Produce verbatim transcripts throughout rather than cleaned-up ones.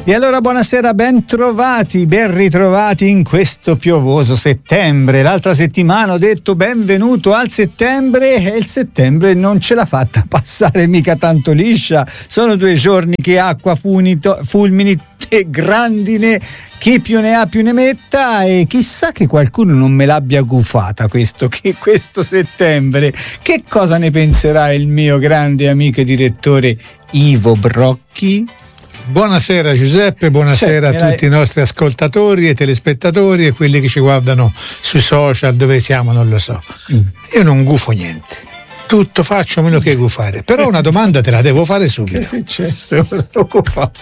E allora buonasera, ben trovati, ben ritrovati in questo piovoso settembre. L'altra settimana ho detto benvenuto al settembre e il settembre non ce l'ha fatta passare mica tanto liscia. Sono due giorni che acqua, funito, fulmini e grandine, chi più ne ha più ne metta, e chissà che qualcuno non me l'abbia gufata questo, che questo settembre. Che cosa ne penserà il mio grande amico e direttore Ivo Brocchi? Buonasera Giuseppe, buonasera cioè, a tutti i nostri ascoltatori e telespettatori e quelli che ci guardano sui social, dove siamo non lo so. Mm. Io non gufo niente, tutto faccio meno che gufare, però una domanda te la devo fare subito. Che è successo? L'ho fatto.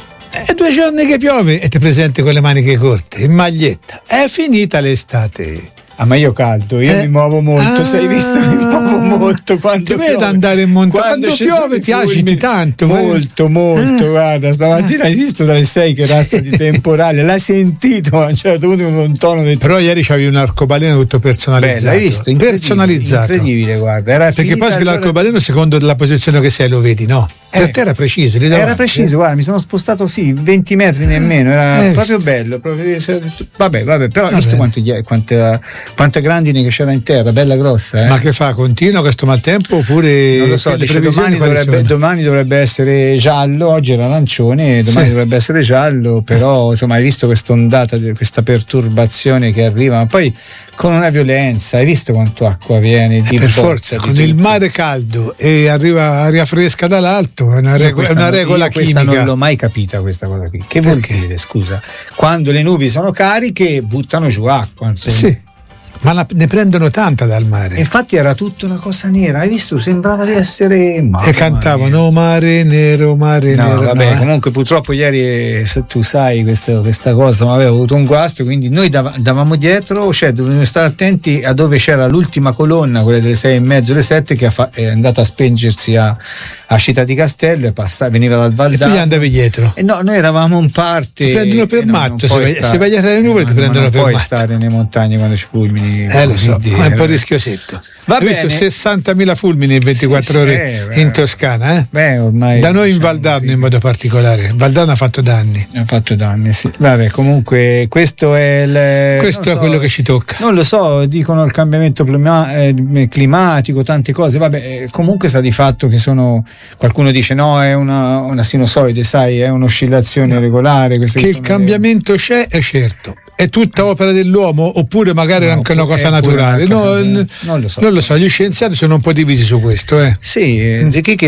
È due giorni che piove e ti presenti con le maniche corte, in maglietta. È finita l'estate. Ah, ma io caldo, io eh, mi muovo molto, ah, sai visto? Mi muovo molto quando ti piove. Ti andare in montagna, quando, quando piove ti agiti tanto. Molto, molto, ah. Guarda, stamattina hai visto dalle sei che razza di temporale, l'hai sentito, ma a un certo punto con un tono del... Però ieri c'avevi un arcobaleno tutto personalizzato. Beh, l'hai visto? Incredibile, personalizzato. Incredibile, guarda. Era perché poi allora... l'arcobaleno secondo la posizione che sei lo vedi, no? Eh, per te era preciso, era davanti, preciso, eh? Guarda, mi sono spostato sì, venti metri nemmeno, era eh, proprio bello, proprio, vabbè, vabbè, però hai visto quanto, quante, quante grandine che c'era in terra, bella grossa. Eh? Ma che fa? Continua questo maltempo oppure? Non lo so, dice, domani, dovrebbe, domani dovrebbe essere giallo, oggi era arancione, domani sì. dovrebbe essere giallo, però insomma hai visto questa ondata, questa perturbazione che arriva, ma poi con una violenza, hai visto quanto acqua viene di eh, per forza, con tutto. Il mare caldo e arriva aria fresca dall'alto, è una, rego- è una regola io chimica. Questa non l'ho mai capita questa cosa qui. Che vuol dire, scusa? Quando le nubi sono cariche buttano giù acqua, insomma. Sì. Ma la, ne prendono tanta dal mare. E infatti era tutta una cosa nera, hai visto? Sembrava di essere. Ma e cantavano mare nero, mare no, nero. Vabbè, no, eh? Comunque purtroppo ieri, se tu sai questa, questa cosa, ma avevo avuto un guasto, quindi noi dav- davamo dietro, cioè dovevamo stare attenti a dove c'era l'ultima colonna, quella delle sei e mezzo, le sette, che fa- è andata a spengersi a, a Città di Castello e passa- veniva dal Valdano. E tu gli andavi dietro? E no, noi eravamo in parte. Ti prendono per matto, se vai, se vai dietro le nuvole ti prendono per matto. Non puoi stare nelle montagne quando ci fulmini. Eh lo so, ma è un po' rischiosetto. Va Hai bene. visto sessantamila fulmini in ventiquattro sì, ore sì, in Toscana, eh? Beh, ormai da noi diciamo, in Valdarno sì. in modo particolare. Valdarno ha fatto danni. Ha fatto danni, sì. Vabbè, comunque questo è il, questo è so, quello che ci tocca. Non lo so, dicono il cambiamento plima, eh, climatico, tante cose. Vabbè, eh, comunque sta di fatto che sono, qualcuno dice no, è una, una sinusoide, sai, è un'oscillazione no. regolare. Che il cambiamento le... c'è, è certo. È tutta opera dell'uomo oppure magari no, è anche una cosa naturale? Una cosa no, che... non, lo so. non lo so, gli scienziati sono un po' divisi su questo. Eh. Sì, Zichichi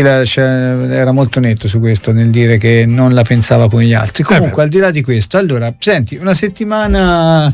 era molto netto su questo nel dire che non la pensava come gli altri. Comunque, eh al di là di questo, allora, senti, una settimana.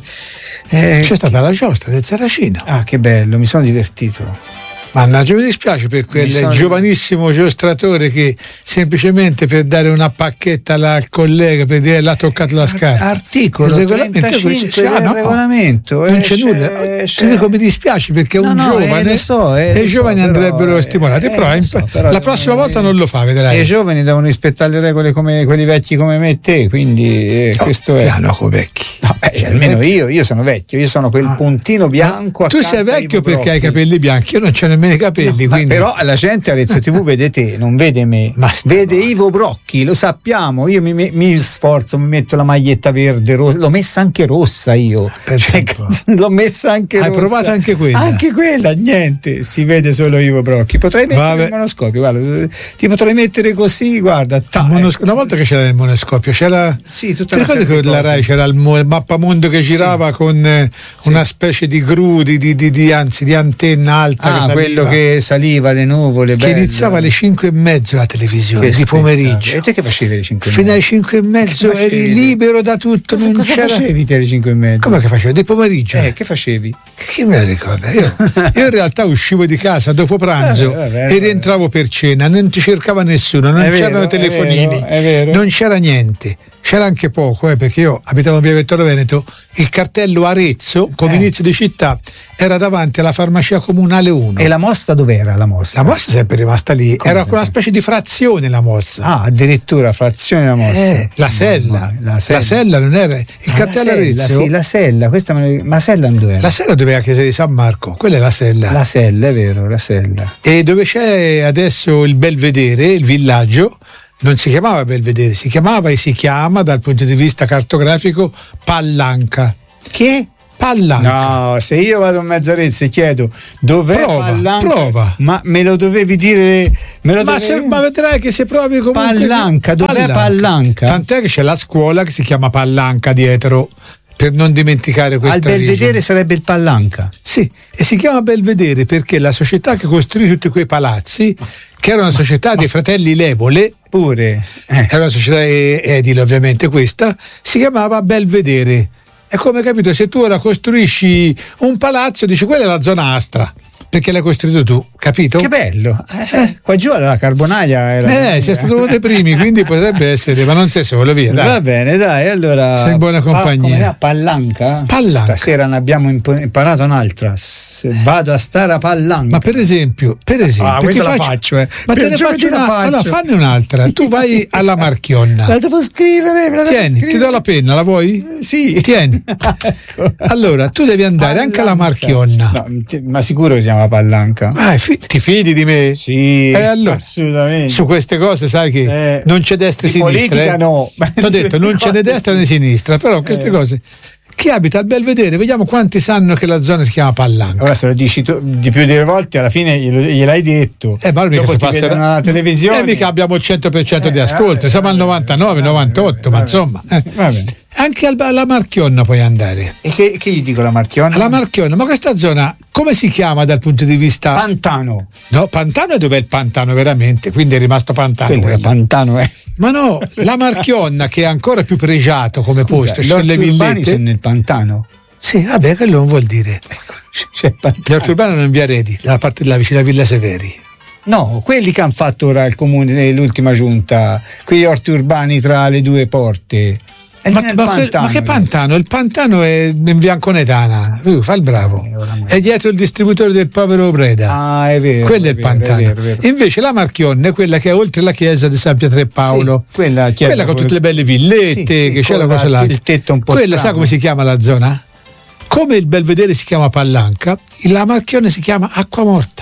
Eh, C'è stata la giostra del Saracino. Ah, che bello, mi sono divertito. Mannaggia, mi dispiace per quel sono... giovanissimo giostratore che semplicemente per dare una pacchetta al collega per dire l'ha toccato la scarpa. Articolo trentacinque del no, regolamento. Non c'è nulla. Ti dico, mi dispiace perché è no, un no, giovane eh, so, eh, e i giovani so, andrebbero però, stimolati. Eh, però, so, però la prossima volta non lo fa, vedrai. E i giovani devono rispettare le regole come quelli vecchi come me e te, quindi eh, no, questo è. No, come vecchi. No, eh, almeno io, io sono vecchio, io sono quel ah. puntino bianco. Tu sei vecchio perché hai i capelli bianchi, io non c'ho nemmeno i capelli. No, quindi... Però la gente a Arezzo tivù vede te, non vede me, ma vede Ivo Brocchi, lo sappiamo. Io mi, mi sforzo, mi metto la maglietta verde, rossa, l'ho messa anche rossa io. Cioè, l'ho messa anche Hai rossa. Hai provato anche quella? Anche quella, niente, si vede solo Ivo Brocchi. Potrei mettere Vabbè. il monoscopio, guarda, ti potrei mettere così, guarda. Ta, monosco- ecco. Una volta che c'era il monoscopio, c'era. Sì, tutta ti una ricordi che la Rai c'era il mo- mappamondo che girava sì. con eh, sì. una specie di gru, di, di, di, di anzi di antenna alta. Ah, che quello che saliva le nuvole. Che bello. Iniziava alle cinque e mezzo la televisione che di pomeriggio. E te che facevi alle cinque e mezzo? Fino alle cinque e mezzo eri libero da tutto. Cosa, non cosa c'era... facevi te alle cinque e mezzo? Come che facevi? Di pomeriggio? Eh, che facevi? Che me la ricorda? Io, io in realtà uscivo di casa dopo pranzo eh, vabbè, e rientravo per cena, non ti cercava nessuno, non è c'erano vero, telefonini, è vero, è vero. Non c'era niente. C'era anche poco, eh, perché io abitavo in via Vittorio Veneto, il cartello Arezzo, come eh. inizio di città, era davanti alla farmacia comunale uno. E la mossa dov'era la mossa? La mossa è sempre rimasta lì, come era sempre? Una specie di frazione la mossa. Ah, addirittura frazione la mossa. Eh, la, sella. la sella. La sella non era. Il ah, cartello Arezzo. Sì, la sella, questa me... ma sella dove era? La sella dove è la chiesa di San Marco, quella è la sella. La sella, è vero, la sella. E dove c'è adesso il Belvedere, il villaggio, non si chiamava Belvedere, si chiamava e si chiama dal punto di vista cartografico Pallanca. Che? Pallanca. No, se io vado a Mezzarezza e chiedo dov'è prova, Pallanca, prova. ma me lo dovevi dire, me lo ma, dovevi... se, ma vedrai che se provi comunque Pallanca, dov'è Pallanca? Pallanca? Tant'è che c'è la scuola che si chiama Pallanca dietro, per non dimenticare questa Al Belvedere regione. Sarebbe il Pallanca. Sì, e si chiama Belvedere perché la società che costruì tutti quei palazzi, che era una società dei fratelli Levole, pure eh. era una società edile ovviamente questa, si chiamava Belvedere. È come, capito, se tu ora costruisci un palazzo, dici quella è la zona Astra, perché l'hai costruito tu, capito? Che bello! Eh, qua giù alla Carbonaia era. Eh, sei stato uno dei primi, quindi potrebbe essere, ma non sei solo, via. Dai. Va bene, dai, allora. Sei in buona compagnia. Pa, Pallanca? Pallanca. Stasera ne abbiamo imparato un'altra. Se vado a stare a Pallanca. Ma per esempio, per esempio. Ah, questa la faccio, faccio eh. Ma per te ne faccio una, faccio. Allora fanne un'altra. Tu vai alla Marchionna. La devo scrivere, me la devo Tieni, scrivere. Ti do la penna, la vuoi? Sì. Tieni. Ecco. Allora, tu devi andare Pallanca. Anche alla Marchionna. No, ma sicuro che si chiama Pallanca. Ah, fi- ti fidi di me? Sì, eh, allora, assolutamente. Su queste cose sai che eh, non c'è destra e sinistra. Politica eh. no. Ti ho detto non ce n'è destra né sinistra, però queste eh. cose. Chi abita al Belvedere, vediamo quanti sanno che la zona si chiama Pallanca. Ora se lo dici tu di più delle volte, alla fine glielo, gliel'hai detto. Eh, ma mica dopo si ti passa vedono alla televisione. E mica abbiamo il cento per cento eh, di ascolto, eh, siamo eh, al novantanove, novantotto, eh, ma insomma. Eh. Anche alla Marchionna puoi andare. E che, che gli dico la Marchionna? La Marchionna, ma questa zona come si chiama dal punto di vista Pantano? No, Pantano è dov'è il pantano veramente, quindi è rimasto Pantano. Quello è Pantano, eh. Ma no, la Marchionna che è ancora più pregiato come Scusa, posto, gli sono le villette. sono nel Pantano. Sì, vabbè, quello non vuol dire. C'è Gli orti urbani sono in via Redi, dalla parte della vicina Villa Severi. No, quelli che hanno fatto ora il comune nell'ultima giunta, quegli orti urbani tra le due porte. Ma, ma, pantano, ma che Pantano? Il Pantano è in via Anconetana. Uh, fa il bravo. Eh, è dietro il distributore del povero Breda. Ah, è vero. Quello è, è il vero, Pantano. È vero, è vero. Invece la Marchionna è quella che è oltre la chiesa di San Pietro e Paolo. Sì, quella, chiesa quella con tutte le belle villette, sì, sì, che c'è la cosa là. Il tetto un po' quella strano. Sa come si chiama la zona? Come il Belvedere si chiama Pallanca, la Marchionna si chiama Acquamorta.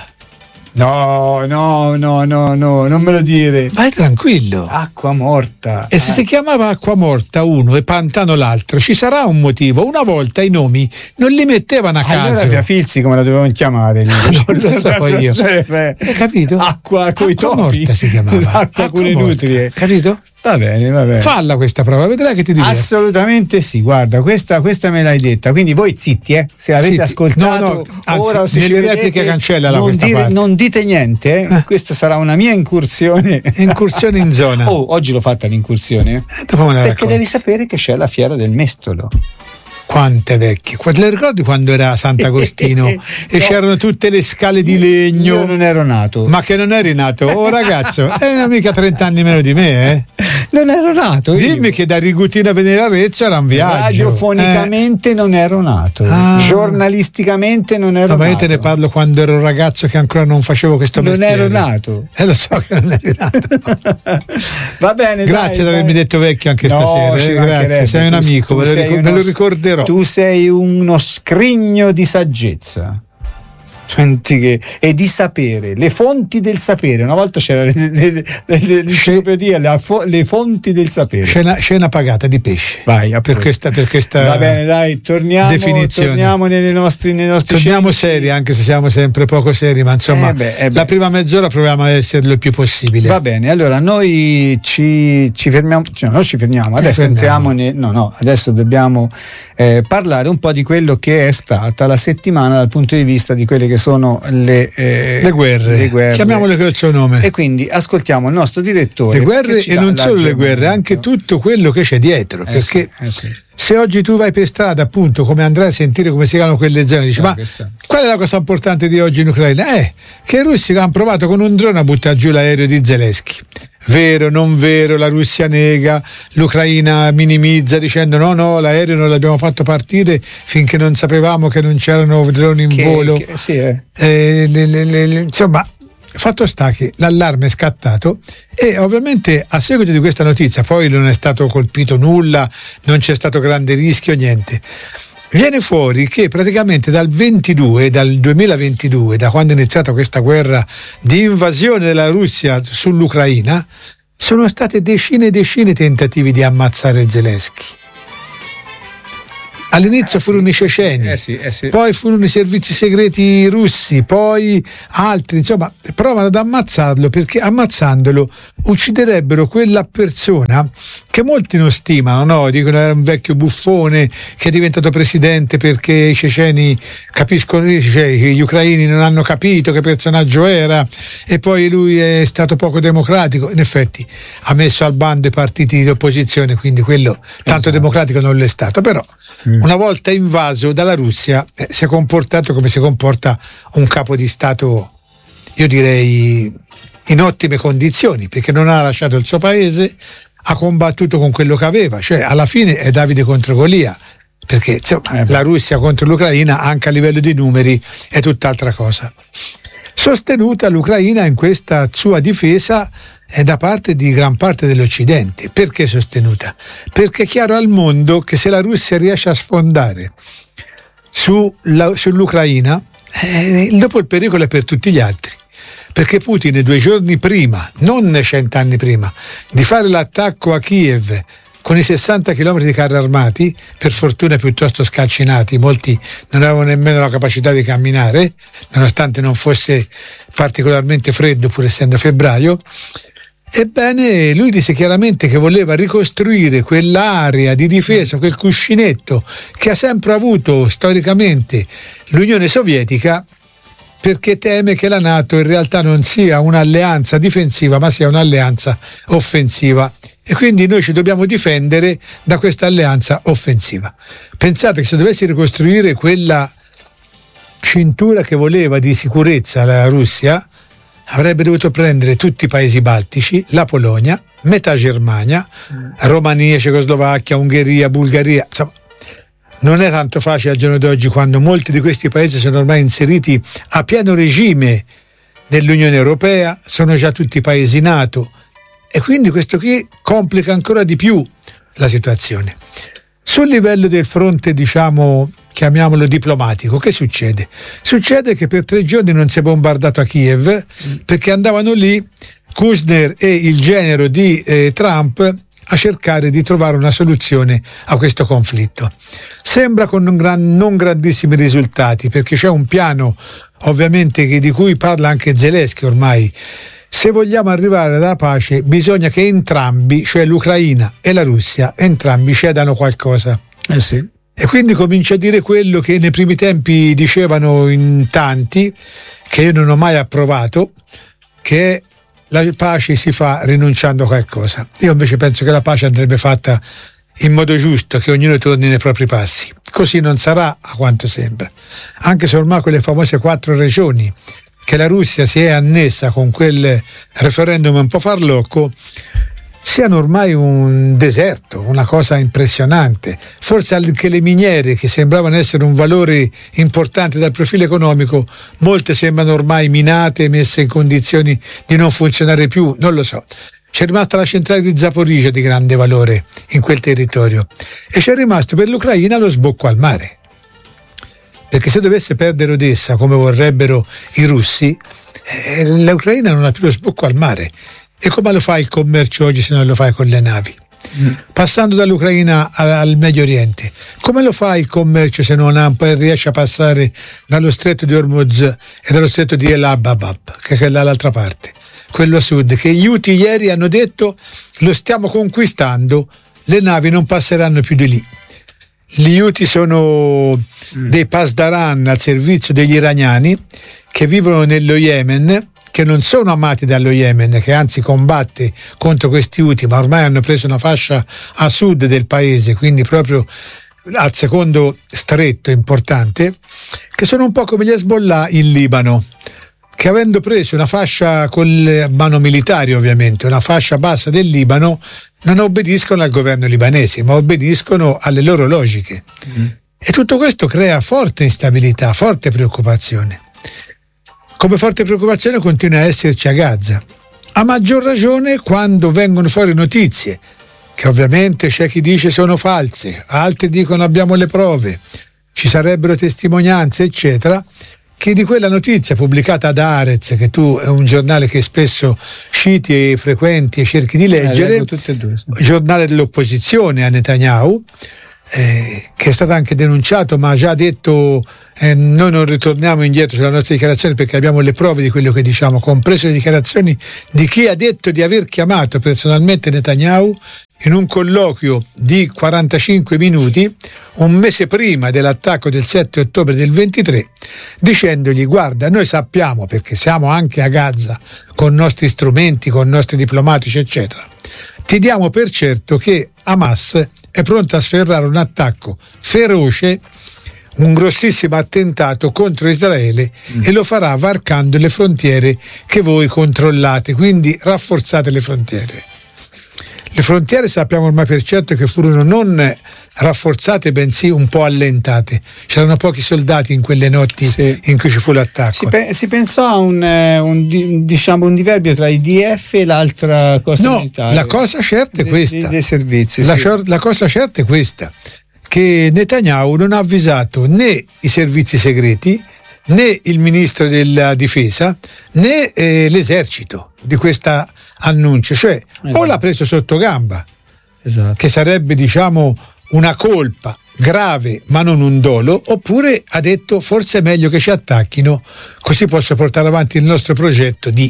No, no, no, no, no, non me lo dire. Vai tranquillo. Acquamorta. E se eh. si chiamava Acquamorta uno e Pantano l'altro, ci sarà un motivo. Una volta i nomi non li mettevano a caso. Allora Via Filzi come la dovevano chiamare? Non lo so poi io. Cioè, beh, hai capito? Acqua coi topi. Acquamorta si chiamava. Acqua con le nutrie. Capito? Va bene, va bene. Falla questa prova, vedrai che ti diverti. Assolutamente sì, guarda, questa, questa me l'hai detta. Quindi voi zitti, eh? Se avete zitti. ascoltato no, no, anzi, ora o se nelle ci repliche cancellala non, questa dire, parte. non dite niente, eh? Eh. Questa sarà una mia incursione. Incursione in zona. Oh, oggi l'ho fatta l'incursione. Eh, dopo me la Perché racconti. devi sapere che c'è la fiera del mestolo. Quante vecchie, le ricordi quando era Sant'Agostino e no. C'erano tutte le scale di legno? Io non ero nato. Ma che non eri nato? Oh ragazzo, è mica trenta anni meno di me, eh? Non ero nato. Dimmi io. che da Rigutina a venire a Arezzo era un viaggio. Radiofonicamente eh. non ero nato. Ah. Giornalisticamente non ero no, nato. Ma io te ne parlo quando ero ragazzo che ancora non facevo questo non mestiere. Non ero nato. Eh lo so che non eri nato. Va bene, grazie di avermi detto vecchio anche no, stasera. Eh, grazie, sei un amico, tu me, sei lo ric- uno, me lo ricorderò. Tu sei uno scrigno di saggezza. Senti che, e di sapere, le fonti del sapere. Una volta c'era l'enciclopedia, le, le, le fonti del sapere. Scena, scena pagata di pesce. Vai, per questa, per questa va bene, dai, torniamo, torniamo nei nostri, nei nostri torniamo scenzi. seri, anche se siamo sempre poco seri, ma insomma, eh beh, eh la prima mezz'ora proviamo a esserlo il più possibile. Va bene, allora noi ci, ci fermiamo, cioè non ci fermiamo, adesso entriamo, ne, no, no, adesso dobbiamo eh, parlare un po' di quello che è stata la settimana dal punto di vista di quelle che sono le, eh, le, guerre. le guerre, chiamiamole col suo nome. E quindi ascoltiamo il nostro direttore. Le guerre e non solo le guerre, anche tutto quello che c'è dietro. Eh perché sì, eh sì. se oggi tu vai per strada, appunto, come andrai a sentire come si chiamano quelle zone, dici: eh, ma questa. Qual è la cosa importante di oggi in Ucraina? Eh, che i russi hanno provato con un drone a buttare giù l'aereo di Zelensky. Vero, non vero, la Russia nega, l'Ucraina minimizza dicendo no, no, l'aereo non l'abbiamo fatto partire finché non sapevamo che non c'erano droni in che, volo. Che, sì, eh. Eh, le, le, le, le, insomma, fatto sta che l'allarme è scattato e ovviamente a seguito di questa notizia, poi non è stato colpito nulla, non c'è stato grande rischio, niente. Viene fuori che praticamente dal ventidue, dal duemilaventidue, da quando è iniziata questa guerra di invasione della Russia sull'Ucraina, sono state decine e decine tentativi di ammazzare Zelensky. All'inizio eh furono sì, i ceceni, eh sì, eh sì. Poi furono i servizi segreti russi, poi altri, insomma, provano ad ammazzarlo perché ammazzandolo ucciderebbero quella persona che molti non stimano, no? Dicono era un vecchio buffone che è diventato presidente perché i ceceni capiscono, cioè, gli ucraini non hanno capito che personaggio era e poi lui è stato poco democratico. In effetti ha messo al bando i partiti di opposizione, quindi quello tanto esatto. democratico non l'è stato, però mm. una volta invaso dalla Russia eh, si è comportato come si comporta un capo di Stato, io direi in ottime condizioni, perché non ha lasciato il suo paese, ha combattuto con quello che aveva, cioè alla fine è Davide contro Golia, perché insomma, la Russia contro l'Ucraina anche a livello di numeri è tutt'altra cosa. Sostenuta l'Ucraina in questa sua difesa è da parte di gran parte dell'Occidente. Perché sostenuta? Perché è chiaro al mondo che se la Russia riesce a sfondare sulla, sull'Ucraina, eh, dopo il pericolo è per tutti gli altri. Perché Putin due giorni prima, non cent'anni prima, di fare l'attacco a Kiev con i sessanta chilometri di carri armati, per fortuna piuttosto scalcinati, molti non avevano nemmeno la capacità di camminare, nonostante non fosse particolarmente freddo pur essendo febbraio. Ebbene, lui disse chiaramente che voleva ricostruire quell'area di difesa, quel cuscinetto che ha sempre avuto storicamente l'Unione Sovietica, perché teme che la NATO in realtà non sia un'alleanza difensiva ma sia un'alleanza offensiva e quindi noi ci dobbiamo difendere da questa alleanza offensiva. Pensate che se dovessi ricostruire quella cintura che voleva di sicurezza la Russia, avrebbe dovuto prendere tutti i paesi baltici, la Polonia, metà Germania, Romania, Cecoslovacchia, Ungheria, Bulgaria, insomma non è tanto facile al giorno d'oggi quando molti di questi paesi sono ormai inseriti a pieno regime nell'Unione Europea, sono già tutti paesi NATO e quindi questo qui complica ancora di più la situazione. Sul livello del fronte, diciamo, chiamiamolo diplomatico, che succede? Succede che per tre giorni non si è bombardato a Kiev perché andavano lì Kushner e il genero di eh, Trump a cercare di trovare una soluzione a questo conflitto. Sembra con non, gran, non grandissimi risultati, perché c'è un piano ovviamente che, di cui parla anche Zelensky ormai. Se vogliamo arrivare alla pace bisogna che entrambi, cioè l'Ucraina e la Russia, entrambi cedano qualcosa. Eh sì. E quindi comincia a dire quello che nei primi tempi dicevano in tanti, che io non ho mai approvato, che la pace si fa rinunciando a qualcosa. Io invece penso che la pace andrebbe fatta in modo giusto, che ognuno torni nei propri passi. Così non sarà, a quanto sembra. Anche se ormai quelle famose quattro regioni che la Russia si è annessa con quel referendum un po' farlocco siano ormai un deserto, una cosa impressionante. Forse anche le miniere, che sembravano essere un valore importante dal profilo economico, molte sembrano ormai minate, messe in condizioni di non funzionare più, non lo so. C'è rimasta la centrale di Zaporizhzhia di grande valore in quel territorio e c'è rimasto per l'Ucraina lo sbocco al mare. Perché se dovesse perdere Odessa, come vorrebbero i russi, eh, l'Ucraina non ha più lo sbocco al mare. E come lo fa il commercio oggi se non lo fai con le navi? Mm. Passando dall'Ucraina al Medio Oriente, come lo fa il commercio se non ha, riesce a passare dallo stretto di Hormuz e dallo stretto di El Ababab, che è dall'altra parte, quello a sud, che gli Houthi ieri hanno detto lo stiamo conquistando, le navi non passeranno più di lì. Gli Houthi sono mm. dei pasdaran al servizio degli iraniani che vivono nello Yemen, che non sono amati dallo Yemen, che anzi combatte contro questi Houthi, ma ormai hanno preso una fascia a sud del paese, quindi proprio al secondo stretto importante, che sono un po' come gli Hezbollah in Libano, che avendo preso una fascia con le mano militari ovviamente, una fascia bassa del Libano, non obbediscono al governo libanese, ma obbediscono alle loro logiche. Mm. E tutto questo crea forte instabilità, forte preoccupazione. Come forte preoccupazione continua a esserci a Gaza, a maggior ragione quando vengono fuori notizie che ovviamente c'è chi dice sono false, altri dicono abbiamo le prove, ci sarebbero testimonianze eccetera, che di quella notizia pubblicata da Haaretz, che tu è un giornale che spesso citi e frequenti e cerchi di leggere, eh, tutte e due, sì. Giornale dell'opposizione a Netanyahu, eh, che è stato anche denunciato, ma ha già detto eh, noi non ritorniamo indietro sulla nostra dichiarazione perché abbiamo le prove di quello che diciamo, compreso le dichiarazioni di chi ha detto di aver chiamato personalmente Netanyahu in un colloquio di quarantacinque minuti un mese prima dell'attacco del sette ottobre del ventitré, dicendogli: guarda, noi sappiamo, perché siamo anche a Gaza con nostri strumenti, con nostri diplomatici eccetera, ti diamo per certo che Hamas è pronta a sferrare un attacco feroce, un grossissimo attentato contro Israele, mm. e lo farà varcando le frontiere che voi controllate, quindi rafforzate le frontiere. Le frontiere sappiamo ormai per certo che furono non rafforzate, bensì un po' allentate. C'erano pochi soldati in quelle notti, sì, in cui ci fu l'attacco. Si, pe- si pensò a un, un, diciamo, un diverbio tra i D F e l'altra cosa no, militare. La cosa certa è questa. Dei, dei servizi. La, sì. la cosa certa è questa, che Netanyahu non ha avvisato né i servizi segreti, né il ministro della difesa, né eh, l'esercito di questa annuncio, cioè esatto. o l'ha preso sotto gamba, esatto. che sarebbe diciamo una colpa grave ma non un dolo, oppure ha detto forse è meglio che ci attacchino così posso portare avanti il nostro progetto di...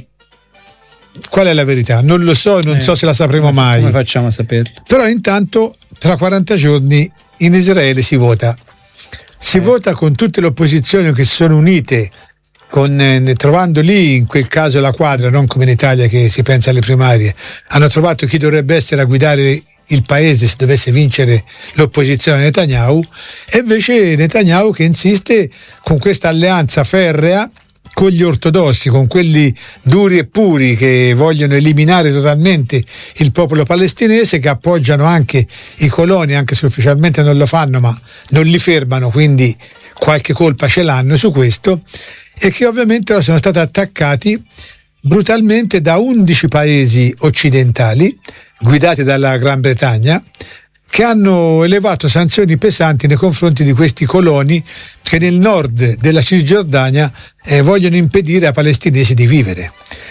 Qual è la verità? Non lo so, non eh, so se la sapremo come, mai. Come facciamo a saperlo? Però intanto tra quaranta giorni in Israele si vota. Si eh. vota con tutte le opposizioni che si sono unite, con, eh, trovando lì in quel caso la quadra, non come in Italia che si pensa alle primarie, hanno trovato chi dovrebbe essere a guidare il paese se dovesse vincere l'opposizione a Netanyahu, e invece Netanyahu che insiste con questa alleanza ferrea con gli ortodossi, con quelli duri e puri che vogliono eliminare totalmente il popolo palestinese, che appoggiano anche i coloni, anche se ufficialmente non lo fanno, ma non li fermano, quindi qualche colpa ce l'hanno su questo, e che ovviamente sono stati attaccati brutalmente da undici paesi occidentali guidati dalla Gran Bretagna, che hanno elevato sanzioni pesanti nei confronti di questi coloni che nel nord della Cisgiordania eh, vogliono impedire ai palestinesi di vivere.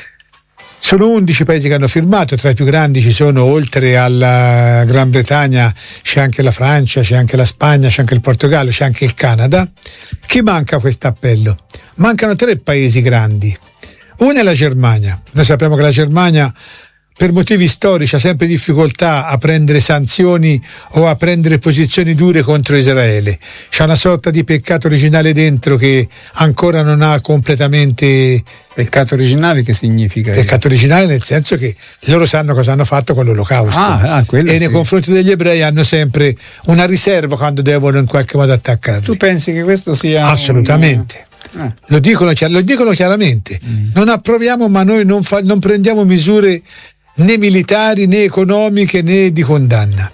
Sono undici paesi che hanno firmato, tra i più grandi ci sono, oltre alla Gran Bretagna, c'è anche la Francia, c'è anche la Spagna, c'è anche il Portogallo, c'è anche il Canada. Chi manca a questo appello? Mancano tre paesi grandi. Uno è la Germania. Noi sappiamo che la Germania, per motivi storici, ha sempre difficoltà a prendere sanzioni o a prendere posizioni dure contro Israele. C'è una sorta di peccato originale dentro che ancora non ha completamente... Peccato originale che significa? Peccato originale nel senso che loro sanno cosa hanno fatto con l'Olocausto, ah, ah, e nei sì. confronti degli ebrei hanno sempre una riserva quando devono in qualche modo attaccarli. Tu pensi che questo sia... Assolutamente. Un... Ah. Lo dicono, lo dicono chiaramente. Mm. Non approviamo, ma noi non, fa, non prendiamo misure né militari né economiche né di condanna.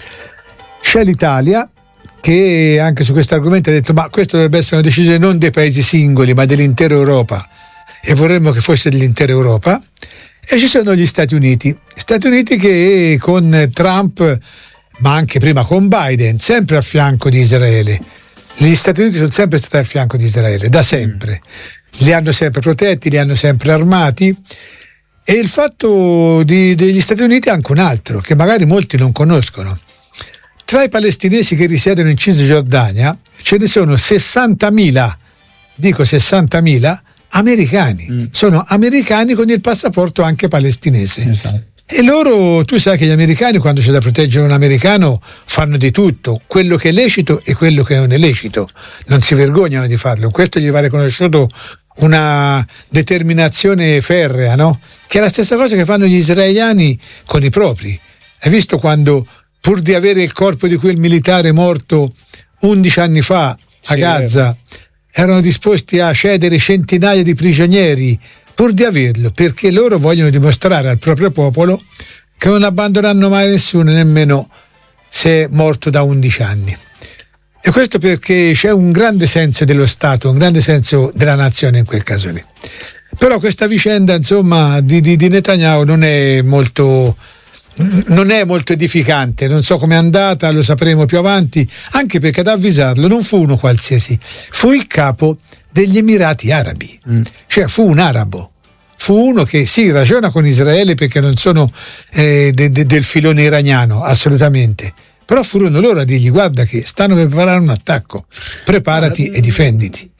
C'è l'Italia che anche su questo argomento ha detto: ma questo dovrebbe essere una decisione non dei paesi singoli ma dell'intera Europa, e vorremmo che fosse dell'intera Europa. E ci sono gli Stati Uniti Stati Uniti che con Trump, ma anche prima con Biden, sempre a fianco di Israele. Gli Stati Uniti sono sempre stati a fianco di Israele da sempre, li hanno sempre protetti, li hanno sempre armati. E il fatto di, degli Stati Uniti è anche un altro, che magari molti non conoscono. Tra i palestinesi che risiedono in Cisgiordania ce ne sono sessantamila, dico sessantamila, americani. Mm. Sono americani con il passaporto anche palestinese. Esatto. E loro, tu sai che gli americani, quando c'è da proteggere un americano, fanno di tutto, quello che è lecito e quello che non è lecito. Non si vergognano di farlo. Questo gli va riconosciuto una determinazione ferrea, no? Che è la stessa cosa che fanno gli israeliani con i propri. Hai visto quando, pur di avere il corpo di quel militare morto undici anni fa a sì, Gaza, erano disposti a cedere centinaia di prigionieri pur di averlo, perché loro vogliono dimostrare al proprio popolo che non abbandoneranno mai nessuno, nemmeno se è morto da undici anni. E questo perché c'è un grande senso dello Stato, un grande senso della nazione in quel caso lì. Però questa vicenda, insomma, di, di, di Netanyahu non è molto, non è molto edificante, non so com'è andata, lo sapremo più avanti, anche perché ad avvisarlo non fu uno qualsiasi, fu il capo degli Emirati Arabi, mm. cioè fu un arabo, fu uno che sì, ragiona con Israele perché non sono eh, de, de, del filone iraniano, assolutamente, però furono loro a dirgli: guarda che stanno per preparare un attacco, preparati e difenditi.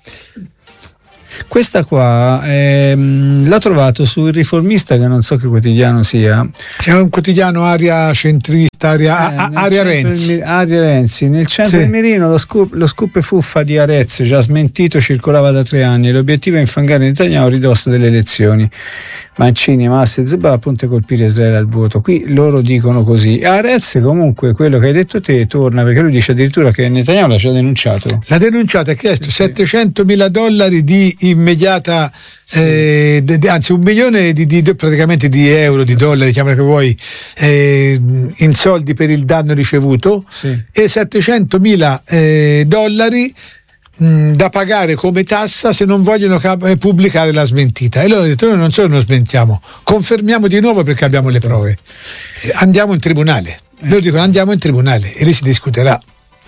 Questa qua ehm, l'ho trovato su Il Riformista, che non so che quotidiano sia. C'è un quotidiano aria centrista, aria, eh, a, aria Renzi. Aria Renzi. Nel centro sì. del mirino lo scoop, lo scoop e fuffa di Arez, già smentito, circolava da tre anni. L'obiettivo è infangare Netanyahu a ridosso delle elezioni. Mancini, Massa e Zebà appunto a colpire Israele al voto. Qui loro dicono così. Arez, comunque, quello che hai detto te torna, perché lui dice addirittura che Netanyahu l'ha già denunciato. L'ha denunciato, ha chiesto sì, settecentomila dollari di immediata, sì. eh, de, de, anzi un milione di, di praticamente di euro, di dollari, chiamala che vuoi, eh, in soldi per il danno ricevuto, sì. e settecentomila eh, dollari da pagare come tassa se non vogliono cap- pubblicare la smentita. E loro hanno detto: noi non solo non smentiamo, confermiamo di nuovo perché abbiamo le prove, andiamo in tribunale. Loro dicono: andiamo in tribunale e lì si discuterà.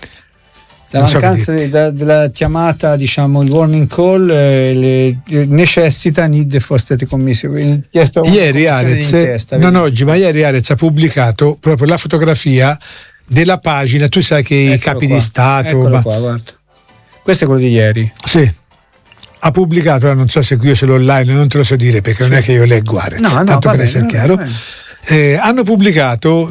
La non mancanza so de, della chiamata, diciamo il warning call, eh, le, necessita need for state commission. Ieri Arez, non oggi ma ieri Arez ha pubblicato proprio la fotografia della pagina. Tu sai che eccolo i capi qua. di Stato, eccolo ma... qua, guarda. Questo è quello di ieri. Sì. Ha pubblicato, ora non so se qui io ce l'ho online, non te lo so dire perché sì. non è che io leggo Arez, no, no, tanto per bene, essere chiaro. Eh, hanno pubblicato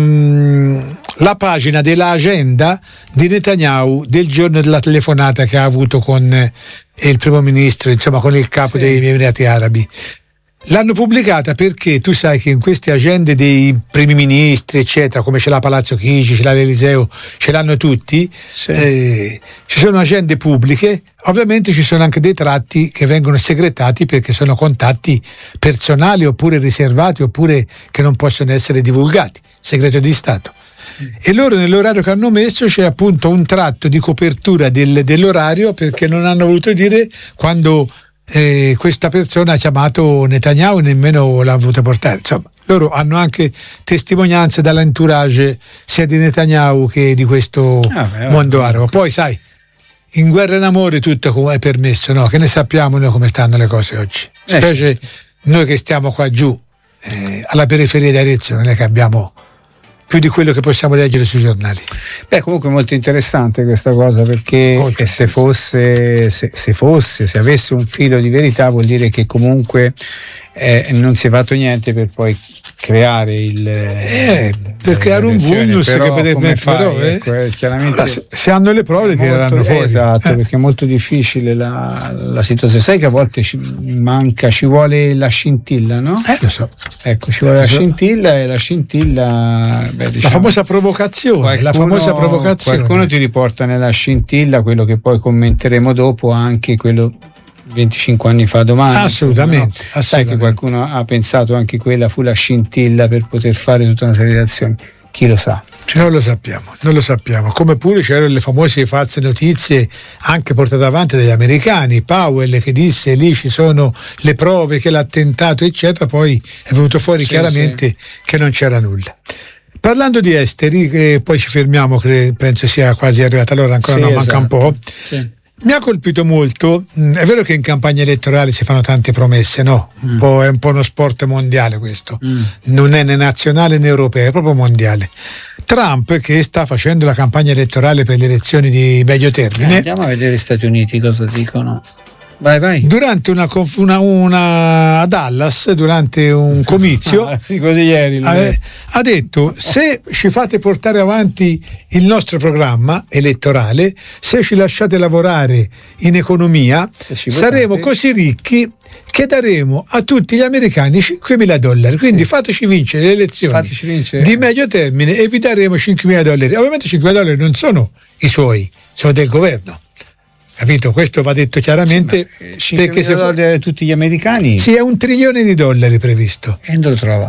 mh, la pagina dell'agenda di Netanyahu del giorno della telefonata che ha avuto con eh, il primo ministro, insomma con il capo sì. degli Emirati Arabi. L'hanno pubblicata perché tu sai che in queste agende dei primi ministri eccetera, come ce l'ha Palazzo Chigi, ce l'ha l'Eliseo, ce l'hanno tutti, sì. eh, ci sono agende pubbliche, ovviamente ci sono anche dei tratti che vengono segretati perché sono contatti personali oppure riservati oppure che non possono essere divulgati, segreto di Stato. Mm. E loro nell'orario che hanno messo c'è appunto un tratto di copertura del, dell'orario perché non hanno voluto dire quando Eh, questa persona ha chiamato Netanyahu e nemmeno l'ha voluto portare. Insomma, loro hanno anche testimonianze dall'entourage sia di Netanyahu che di questo ah, beh, mondo arabo. Poi sai, in guerra e in amore tutto è permesso, no? Che ne sappiamo noi come stanno le cose oggi, eh, specie sì. noi che stiamo qua giù eh, alla periferia di Arezzo, non è che abbiamo più di quello che possiamo leggere sui giornali. Beh, comunque molto interessante questa cosa, perché se fosse, se, se fosse, se avesse un filo di verità, vuol dire che comunque eh, non si è fatto niente per poi creare il eh, per creare un vulnus che potrebbe fare, ecco, eh, chiaramente allora, se, se hanno le prove le tireranno fuori. Esatto, eh. perché è molto difficile la, la situazione. Sai che a volte ci manca, ci vuole la scintilla, no? Eh, lo so. Ecco, ci vuole la scintilla e la scintilla, beh, diciamo, la famosa provocazione, qualcuno, la famosa provocazione. Qualcuno ti riporta nella scintilla quello che poi commenteremo dopo, anche quello venticinque anni fa domani. Assolutamente, insomma, no? assolutamente. Sai che qualcuno ha pensato anche quella fu la scintilla per poter fare tutta una serie di azioni. Chi lo sa? Cioè, non lo sappiamo, non lo sappiamo. Come pure c'erano le famose false notizie anche portate avanti dagli americani, Powell che disse lì ci sono le prove che l'attentato eccetera, poi è venuto fuori sì, chiaramente sì. che non c'era nulla. Parlando di esteri, eh, poi ci fermiamo, che penso sia quasi arrivata l'ora, ancora sì, no, manca esatto. un po'. Sì. Mi ha colpito molto, mh, è vero che in campagna elettorale si fanno tante promesse, no? Un mm. po', è un po' uno sport mondiale questo, mm. non è né nazionale né europeo, è proprio mondiale. Trump, che sta facendo la campagna elettorale per le elezioni di medio termine. Eh, andiamo a vedere gli Stati Uniti cosa dicono. Vai, vai. Durante una, una, una a Dallas, durante un comizio, ah, sì, così ieri, ha, ha detto: se ci fate portare avanti il nostro programma elettorale, se ci lasciate lavorare in economia, saremo così ricchi che daremo a tutti gli americani cinquemila dollari. Quindi sì. fateci vincere le elezioni vincere. di medio termine e vi daremo cinquemila dollari. Ovviamente cinquemila dollari non sono i suoi, sono del governo. Capito? Questo va detto chiaramente, sì, perché se dollari a tutti gli americani? Sì, è un trilione di dollari previsto. E dove lo trova?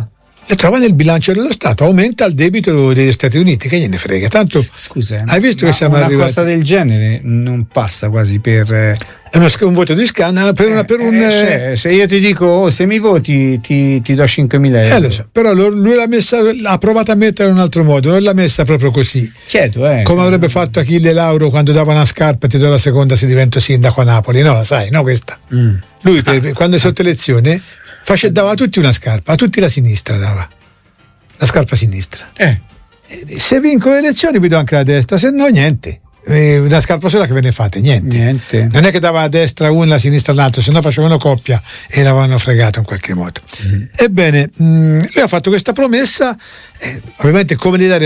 le trova nel bilancio dello Stato, aumenta il debito degli Stati Uniti, che gliene frega, tanto scusa, hai visto ma che siamo una arrivati? cosa del genere non passa quasi per è uno, un voto di scandalo per, una, per un eh, cioè, se io ti dico oh, se mi voti ti, ti do cinquemila euro, eh, lo so, però lui l'ha messa, l'ha provato a mettere in un altro modo, non l'ha messa proprio così, certo, eh, come avrebbe fatto Achille Lauro quando dava una scarpa e ti do la seconda se divento sindaco a Napoli, no, la sai, no questa mm. lui per, ah. quando è sotto elezione face, dava a tutti una scarpa, a tutti la sinistra dava la scarpa sinistra, eh. se vinco le elezioni vi do anche la destra, se no niente, eh, una scarpa sola che ve ne fate, niente. niente Non è che dava a destra uno, a sinistra l'altro, se no facevano coppia e l'avevano fregato in qualche modo. Mm. Ebbene, mh, lui ha fatto questa promessa, eh, ovviamente come gli dare